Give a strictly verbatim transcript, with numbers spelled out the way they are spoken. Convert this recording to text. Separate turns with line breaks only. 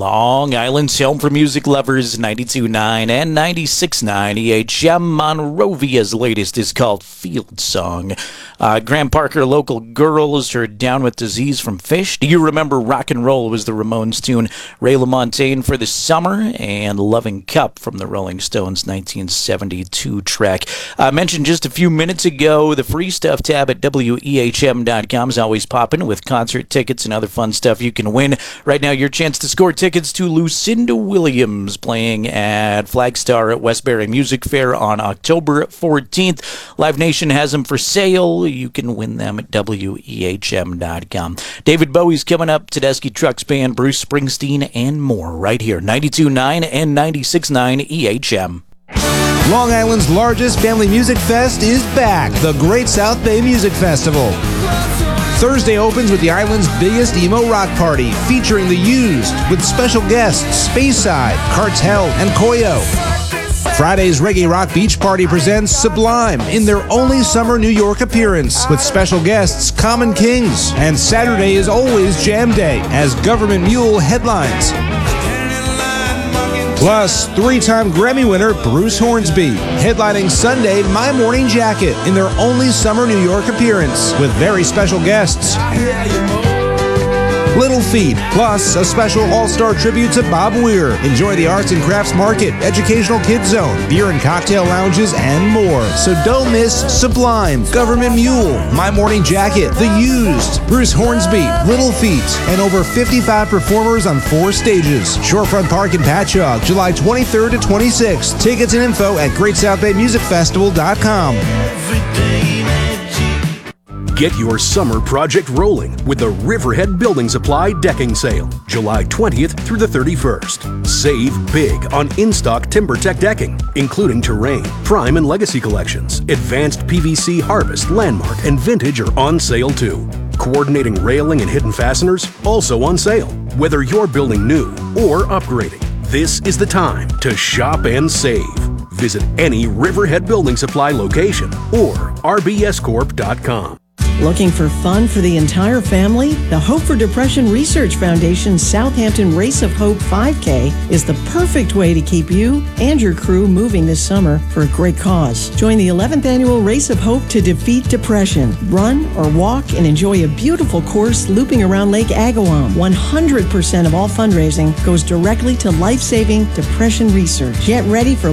Long Island's home for music lovers, ninety-two point nine and ninety-six point nine E H M. Monrovia's latest is called Field Song. Uh, Graham Parker, Local Girls, heard Down with Disease from Fish. Do you remember Rock and Roll was the Ramones tune? Ray LaMontagne for the Summer, and Loving Cup from the Rolling Stones nineteen seventy-two track. I uh, mentioned just a few minutes ago, the free stuff tab at W E H M dot com is always popping with concert tickets and other fun stuff you can win. Right now, your chance to score tickets to Lucinda Williams playing at Flagstar at Westbury Music Fair on October fourteenth. Live Nation has them for sale. You can win them at W E H M dot com. David Bowie's coming up, Tedeschi Trucks Band, Bruce Springsteen, and more right here. ninety-two point nine and ninety-six point nine E H M.
Long Island's largest family music fest is back, the Great South Bay Music Festival. Thursday opens with the island's biggest emo rock party, featuring The Used, with special guests Speyside, Cartel, and Koyo. Friday's Reggae Rock Beach Party presents Sublime in their only summer New York appearance, with special guests Common Kings. And Saturday is always Jam Day, as Government Mule headlines. Plus, three-time Grammy winner Bruce Hornsby, headlining Sunday My Morning Jacket in their only summer New York appearance, with very special guests. Little Feat, plus a special all-star tribute to Bob Weir. Enjoy the arts and crafts market, educational kids zone, beer and cocktail lounges, and more. So don't miss Sublime, Government Mule, My Morning Jacket, The Used, Bruce Hornsby, Little Feat, and over fifty-five performers on four stages. Shorefront Park in Patchogue, July twenty-third to twenty-sixth. Tickets and info at Great South Bay Music Festival dot com.
Get your summer project rolling with the Riverhead Building Supply Decking Sale, July twentieth through the thirty-first. Save big on in-stock TimberTech decking, including Terrain, Prime, and Legacy collections. Advanced P V C, Harvest, Landmark, and Vintage are on sale too. Coordinating railing and hidden fasteners, also on sale. Whether you're building new or upgrading, this is the time to shop and save. Visit any Riverhead Building Supply location or R B S corp dot com.
Looking for fun for the entire family? The Hope for Depression Research Foundation's Southampton Race of Hope five K is the perfect way to keep you and your crew moving this summer for a great cause. Join the eleventh Annual Race of Hope to defeat depression. Run or walk and enjoy a beautiful course looping around Lake Agawam. one hundred percent of all fundraising goes directly to life-saving depression research. Get ready for